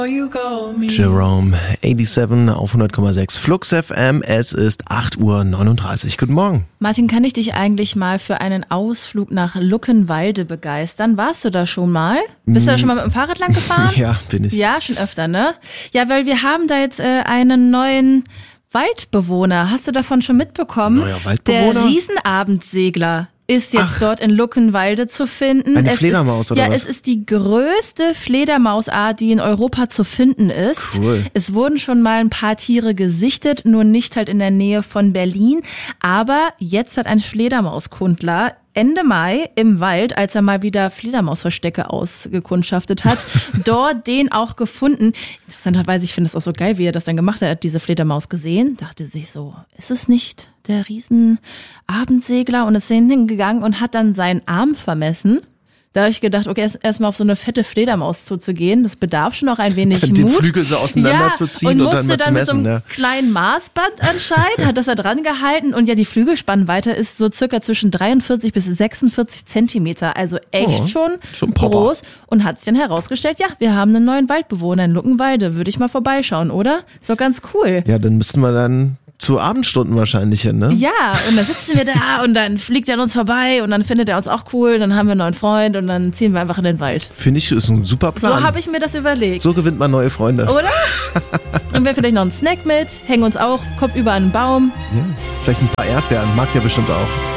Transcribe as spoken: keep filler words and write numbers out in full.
Jerome, siebenundachtzig auf hundert Komma sechs Flux F M, es ist acht Uhr neununddreißig. Guten Morgen. Martin, kann ich dich eigentlich mal für einen Ausflug nach Luckenwalde begeistern? Warst du da schon mal? Bist du da schon mal mit dem Fahrrad lang gefahren? Ja, bin ich. Ja, schon öfter, ne? Ja, weil wir haben da jetzt äh, einen neuen Waldbewohner. Hast du davon schon mitbekommen? Neuer Waldbewohner? Der Riesenabendsegler ist jetzt Ach. dort in Luckenwalde zu finden. Eine es Fledermaus ist, oder ja, was? Ja, es ist die größte Fledermausart, die in Europa zu finden ist. Cool. Es wurden schon mal ein paar Tiere gesichtet, nur nicht halt in der Nähe von Berlin. Aber jetzt hat ein Fledermauskundler Ende Mai im Wald, als er mal wieder Fledermausverstecke ausgekundschaftet hat, dort den auch gefunden. Interessanterweise, ich finde es auch so geil, wie er das dann gemacht hat. Er hat diese Fledermaus gesehen, dachte sich so, ist es nicht der Riesenabendsegler? Und ist hingegangen und hat dann seinen Arm vermessen. Da habe ich gedacht, okay, erst, erst mal auf so eine fette Fledermaus zuzugehen, das bedarf schon auch ein wenig dann Mut. Den Flügel so auseinanderzuziehen ja, und, und dann mal zu dann messen. mit so einem Ja. kleinen Maßband anscheinend, hat das da dran gehalten und ja, die Flügelspannweite ist so circa zwischen dreiundvierzig bis sechsundvierzig Zentimeter, also echt Oh, schon, schon proper. groß und hat sich dann herausgestellt, ja, wir haben einen neuen Waldbewohner in Luckenwalde, würde ich mal vorbeischauen, oder? Ist doch ganz cool. Ja, dann müssten wir dann zu Abendstunden wahrscheinlich hin, ne? Ja, und dann sitzen wir da und dann fliegt er an uns vorbei und dann findet er uns auch cool, dann haben wir einen neuen Freund und dann ziehen wir einfach in den Wald. Finde ich, ist ein super Plan. So habe ich mir das überlegt. So gewinnt man neue Freunde. Oder? Bringen wir vielleicht noch einen Snack mit, hängen uns auch kopfüber an einen Baum. Ja, vielleicht ein paar Erdbeeren, mag der bestimmt auch.